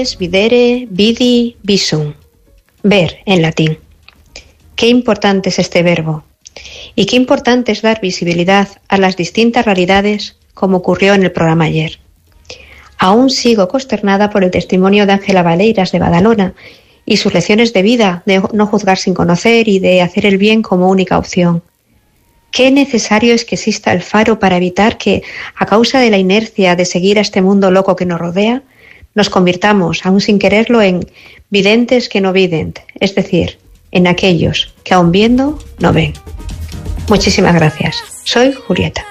Videre, vidi, visum. Ver en latín. Qué importante es este verbo. Y qué importante es dar visibilidad a las distintas realidades, como ocurrió en el programa ayer. Aún sigo consternada por el testimonio de Ángela Valeiras de Badalona y sus lecciones de vida, de no juzgar sin conocer y de hacer el bien como única opción. Qué necesario es que exista el faro para evitar que, a causa de la inercia de seguir a este mundo loco que nos rodea, nos convirtamos, aún sin quererlo, en videntes que no vident, es decir, en aquellos que aún viendo no ven. Muchísimas gracias. Soy Julieta.